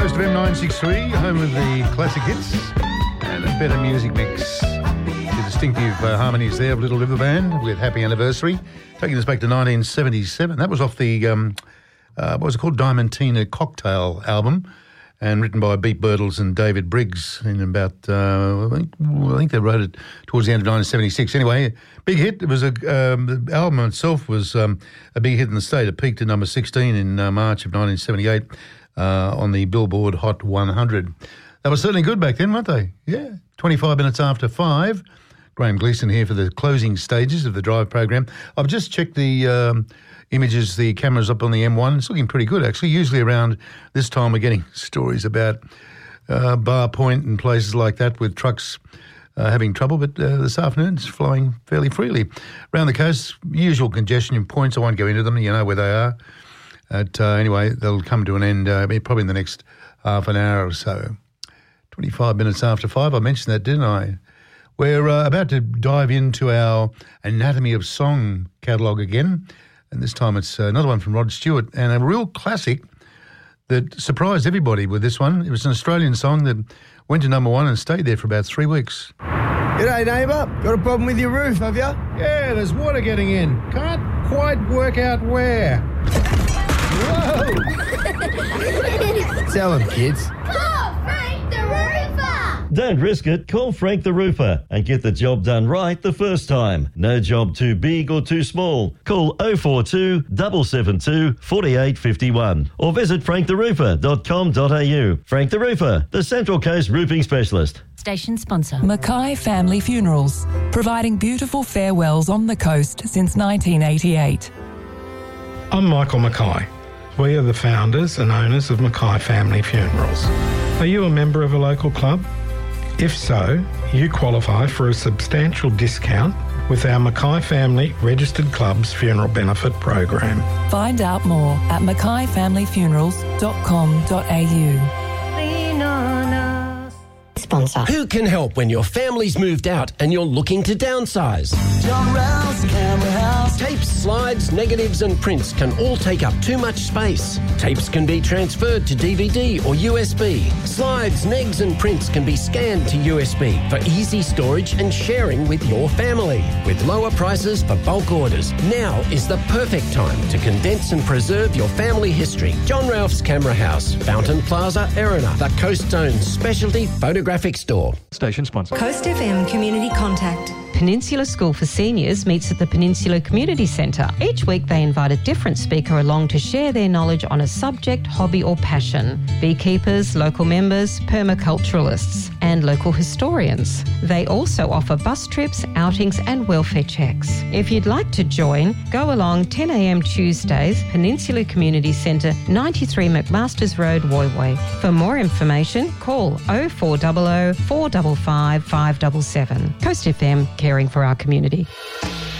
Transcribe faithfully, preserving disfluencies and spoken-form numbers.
Coast F M nine sixty-three, home of the classic hits and a better music mix. The distinctive uh, harmonies there of Little River Band with Happy Anniversary, taking us back to nineteen seventy-seven. That was off the, um, uh, what was it called, Diamantina Cocktail album, and written by Beat Birtles and David Briggs in about, uh, I, think, I think they wrote it towards the end of nineteen seventy-six. Anyway, big hit. It was a, um, the album itself was um, a big hit in the state. It peaked at number sixteen in uh, March of nineteen seventy-eight uh, on the Billboard Hot one hundred. They were certainly good back then, weren't they? Yeah. twenty-five minutes after five. Graham Gleeson here for the closing stages of the Drive program. I've just checked the um, images, the cameras up on the M one. It's looking pretty good, actually. Usually around this time we're getting stories about uh, Bar Point and places like that with trucks uh, having trouble, but uh, this afternoon it's flowing fairly freely. Around the coast, usual congestion points. I won't go into them. You know where they are. But, uh, anyway, they'll come to an end uh, probably in the next half an hour or so. twenty-five minutes after five. I mentioned that, didn't I? We're uh, about to dive into our Anatomy of Song catalogue again, and this time it's uh, another one from Rod Stewart, and a real classic that surprised everybody with this one. It was an Australian song that went to number one and stayed there for about three weeks. G'day, neighbour. Got a problem with your roof, have you? Yeah, there's water getting in. Can't quite work out where. Whoa! Tell them, kids. Don't risk it. Call Frank the Roofer and get the job done right the first time. No job too big or too small. Call oh four two, seven seven two, four eight five one or visit frank the roofer dot com dot a u. Frank the Roofer, the Central Coast roofing specialist. Station sponsor. Mackay Family Funerals, providing beautiful farewells on the coast since nineteen eighty-eight. I'm Michael Mackay. We are the founders and owners of Mackay Family Funerals. Are you a member of a local club? If so, you qualify for a substantial discount with our Mackay Family Registered Clubs Funeral Benefit Program. Find out more at mackay family funerals dot com dot a u. Sponsor. Who can help when your family's moved out and you're looking to downsize? John Rouse Camera House. Tapes, slides, negatives and prints can all take up too much space. Tapes can be transferred to D V D or U S B. Slides, negs and prints can be scanned to U S B for easy storage and sharing with your family. With lower prices for bulk orders, now is the perfect time to condense and preserve your family history. John Ralph's Camera House, Fountain Plaza, Erina, the Coast Zone's specialty photographic store. Station sponsor. Coast F M Community Contact. Peninsula School for Seniors meets at the Peninsula Community Centre. Each week they invite a different speaker along to share their knowledge on a subject, hobby or passion. Beekeepers, local members, permaculturalists and local historians. They also offer bus trips, outings and welfare checks. If you'd like to join, go along ten a m Tuesdays, Peninsula Community Centre, ninety-three McMasters Road, Woy Woy. For more information, call oh four hundred, four five five, five seven seven. Coast F M, caring for our community.